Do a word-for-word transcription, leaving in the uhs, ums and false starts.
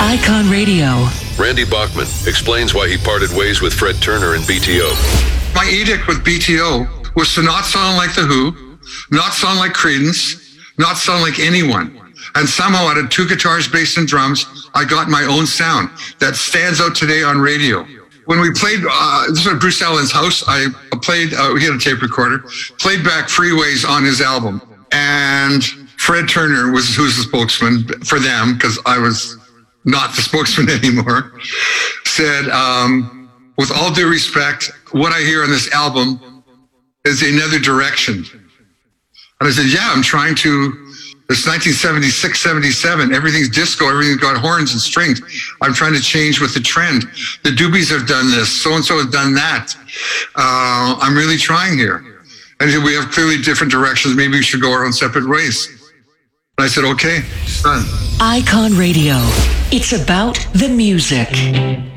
Icon Radio. Randy Bachman explains why he parted ways with Fred Turner and B T O. My edict with B T O was to not sound like The Who, not sound like Creedence, not sound like anyone. And somehow out of two guitars, bass, and drums, I got my own sound that stands out today on radio. When we played, uh, this was at Bruce Allen's house, I played, uh, he had a tape recorder, played back Freeways on his album. And Fred Turner was who's the spokesman for them, because I was not the spokesman anymore, said, um, with all due respect, what I hear on this album is Another Direction. And I said, yeah, I'm trying to, it's nineteen seventy-six, seventy-seven, everything's disco, everything's got horns and strings. I'm trying to change with the trend. The Doobies have done this, so-and-so has done that. Uh, I'm really trying here. And he said, we have clearly different directions, maybe we should go our own separate ways. And I said, okay, done. Icon Radio. It's about the music.